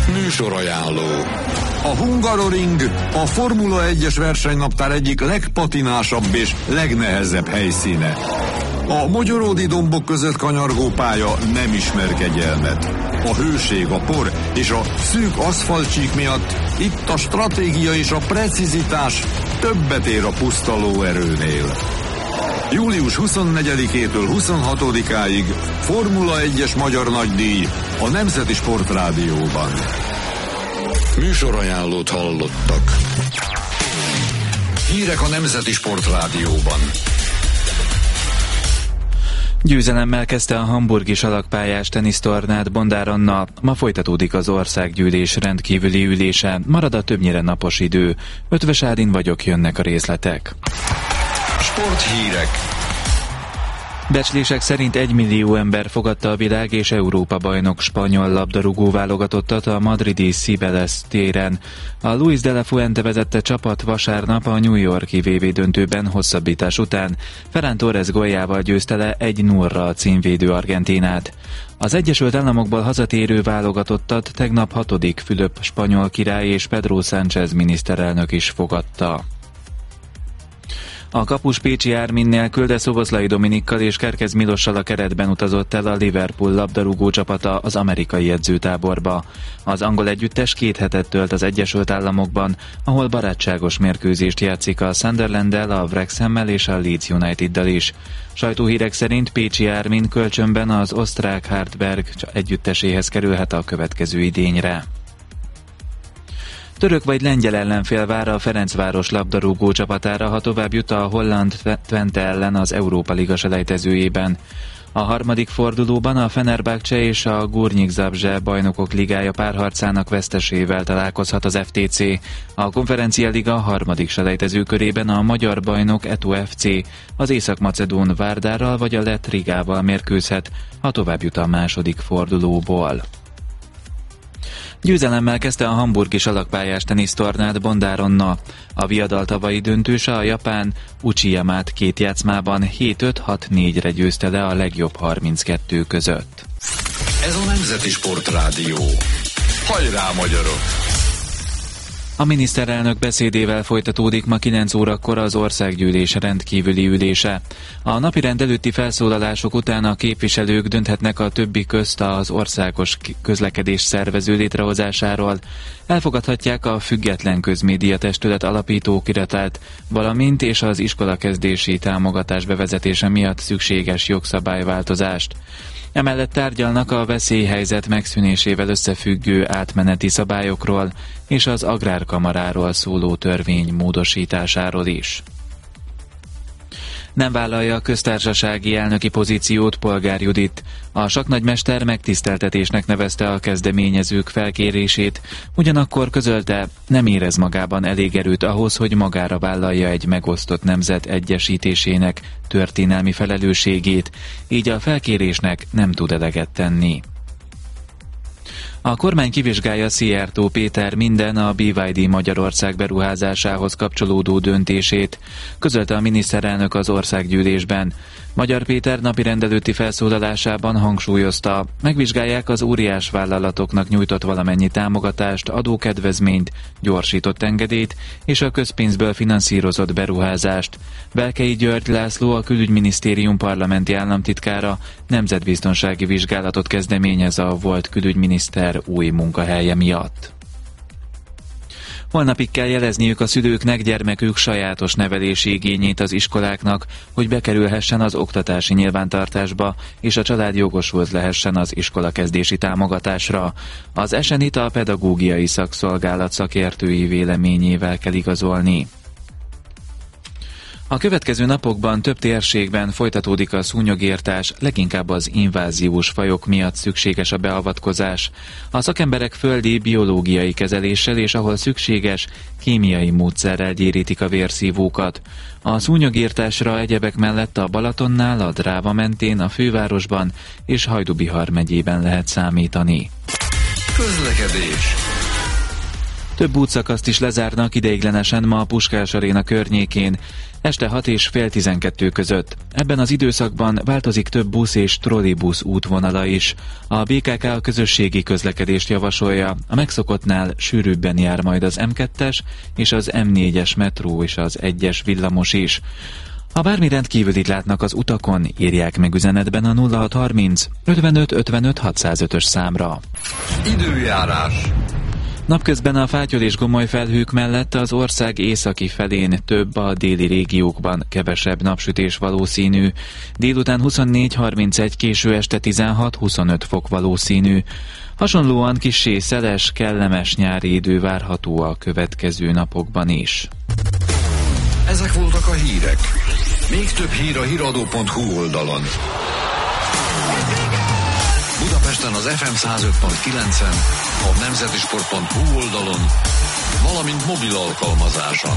Műsorajánló. A Hungaroring a Formula 1-es versenynaptár egyik legpatinásabb és legnehezebb helyszíne. A mogyoródi dombok között kanyargó pálya nem ismer kegyelmet. A hőség, a por és a szűk aszfaltcsík miatt itt a stratégia és a precizitás többet ér a puszta lóerőnél. Július 24-től 26-áig Formula 1-es magyar nagydíj a Nemzeti Sportrádióban. Műsorajánlót hallottak. Hírek a Nemzeti Sportrádióban. Győzelemmel kezdte a hamburgi salakpályás tenisztornát Bondár Anna. Ma folytatódik az országgyűlés rendkívüli ülése. Marad a többnyire napos idő. Ötvös Árin vagyok, jönnek a részletek. Sporthírek. Becslések szerint 1 millió ember fogadta a világ és Európa bajnok spanyol labdarúgó válogatottat a madridi Cibeles téren. A Luis de la Fuente vezette csapat vasárnap a New York-i VB döntőben hosszabbítás után Ferran Torres góljával győzte le 1-0-ra a címvédő Argentínát. Az Egyesült Államokból hazatérő válogatottat tegnap 6. Fülöp spanyol király és Pedro Sánchez miniszterelnök is fogadta. A kapus Pécsi Ármin nélkül, de Szoboszlai Dominikkal és Kerkez Milossal a keretben utazott el a Liverpool labdarúgó csapata az amerikai edzőtáborba. Az angol együttes 2 hetet tölt az Egyesült Államokban, ahol barátságos mérkőzést játszik a Sunderlanddel, a Wrexhammel és a Leeds Uniteddel is. Sajtóhírek szerint Pécsi Ármin kölcsönben az osztrák Hartberg együtteséhez kerülhet a következő idényre. Török vagy lengyel ellenfél vár a Ferencváros labdarúgó csapatára, ha tovább jut a holland Twente ellen az Európa Liga selejtezőjében. A harmadik fordulóban a Fenerbahce és a Górnik Zabrze bajnokok ligája párharcának vesztesével találkozhat az FTC. A Konferencia Liga harmadik selejtezőkörében a magyar bajnok Eto FC az észak-macedón Várdárral vagy a lett Rigával mérkőzhet, ha tovább jut a második fordulóból. Győzelemmel kezdte a hamburgi salakpályás tenisztornát Bondár Anna. A viadal tavalyi döntőse, a japán Uchiyamát 2 játszmában 7-5-6-4-re győzte le a legjobb 32 között. Ez a Nemzeti Sportrádió. Hajrá, magyarok! A miniszterelnök beszédével folytatódik ma 9 órakor az országgyűlés rendkívüli ülése. A napirend előtti felszólalások után a képviselők dönthetnek a többi közt az országos közlekedés szervező létrehozásáról. Elfogadhatják a Független Közmédia Testület alapítókiratát, valamint és az iskolakezdési támogatás bevezetése miatt szükséges jogszabályváltozást. Emellett tárgyalnak a veszélyhelyzet megszűnésével összefüggő átmeneti szabályokról és az agrárkamaráról szóló törvény módosításáról is. Nem vállalja a köztársasági elnöki pozíciót Polgár Judit. A sakknagymester megtiszteltetésnek nevezte a kezdeményezők felkérését, ugyanakkor közölte, nem érez magában elég erőt ahhoz, hogy magára vállalja egy megosztott nemzet egyesítésének történelmi felelősségét, így a felkérésnek nem tud eleget tenni. A kormány kivizsgálja Szijjártó Péter minden a BYD Magyarország beruházásához kapcsolódó döntését, közölte a miniszterelnök az országgyűlésben. Magyar Péter napirend előtti felszólalásában hangsúlyozta, megvizsgálják az óriás vállalatoknak nyújtott valamennyi támogatást, adókedvezményt, gyorsított engedélyt és a közpénzből finanszírozott beruházást. Belkei György László, a Külügyminisztérium parlamenti államtitkára nemzetbiztonsági vizsgálatot kezdeményez a volt külügyminiszter új munkahelye miatt. Holnapig kell jelezniük a szülőknek gyermekük sajátos nevelési igényét az iskoláknak, hogy bekerülhessen az oktatási nyilvántartásba, és a család jogosult lehessen az iskolakezdési támogatásra. Az esenit a pedagógiai szakszolgálat szakértői véleményével kell igazolni. A következő napokban több térségben folytatódik a szúnyogirtás, leginkább az inváziós fajok miatt szükséges a beavatkozás. A szakemberek földi biológiai kezeléssel és ahol szükséges, kémiai módszerrel gyérítik a vérszívókat. A szúnyogirtásra egyebek mellett a Balatonnál, a Dráva mentén, a fővárosban és Hajdú-Bihar megyében lehet számítani. Közlekedés. Több útszakaszt is lezárnak ideiglenesen ma a Puskás Aréna környékén, este 6 és fél 12 között. Ebben az időszakban változik több busz és trollibusz útvonala is. A BKK a közösségi közlekedést javasolja, a megszokottnál sűrűbben jár majd az M2-es és az M4-es metró és az 1-es villamos is. Ha bármi rendkívülit látnak az utakon, írják meg üzenetben a 0630 55 55 605-ös számra. Időjárás. Napközben a fátyol és gomoly felhők mellett az ország északi felén több, a déli régiókban kevesebb napsütés valószínű. Délután 24-31, késő este 16-25 fok valószínű. Hasonlóan kissé szeles, kellemes nyári idő várható a következő napokban is. Ezek voltak a hírek. Még több hír a hiradó.hu oldalon. Budapesten az FM 105.9-en, a nemzetisport.hu oldalon, valamint mobil alkalmazáson.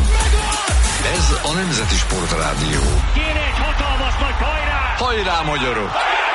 Ez a Nemzeti Sport Rádió. Kéne egy hatalmas nagy hajrá! Hajrá, magyarok!